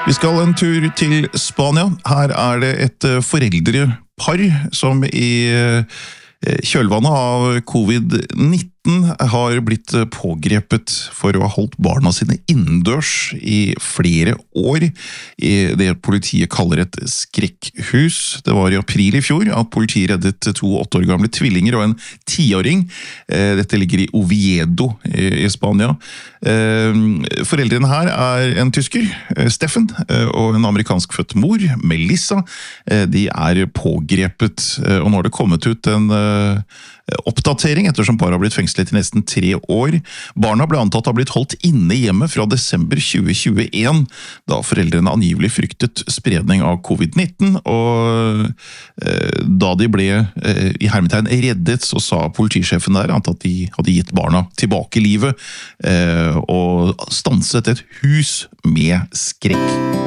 Vi skal en tur til Spania. Her er det et foreldrepar som i kjølvannet av covid-19 har blitt pågrepet for å ha holdt barna sine innendørs i flere år i det politiet kaller et skrekkhus. Det var i april i fjor at politiet reddet 2 8 år gamle tvillinger og en 10-åring. Dette ligger i Oviedo i Spania. Foreldrene her er en tysker, Steffen, og en amerikansk født mor, Melissa. De er pågrepet, og nå har det kommet ut en oppdatering ettersom paret har blitt fengslet i nesten 3 år. Barna ble antatt å ha blitt holdt inne i hjemmet fra desember 2021, da foreldrene angivelig fryktet spredning av covid-19, og da de ble i hermetegn reddet, så sa politisjefen der at de hadde gitt barna tilbake i livet og stanset et hus med skrekk.